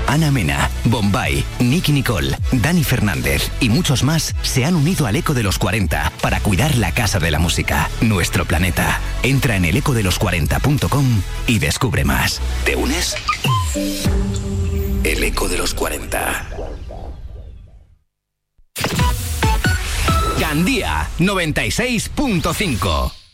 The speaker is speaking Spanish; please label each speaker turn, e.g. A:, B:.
A: Ana Mena, Bombay, Nicky Nicole, Dani Fernández y muchos más se han unido al Eco de los 40 para cuidar la casa de la música, nuestro planeta. Entra en elecodelos40.com y descubre más. ¿Te unes? El Eco de los 40. Gandía 96.5.